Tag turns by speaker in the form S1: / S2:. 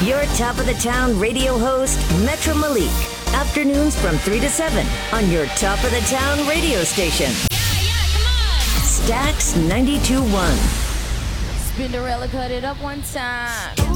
S1: Your top of the town radio host, Metro Malik. Afternoons from 3 to 7 on your top of the town radio station.
S2: Come on.
S1: Stax 92.1.
S2: Spinderella cut it up one time.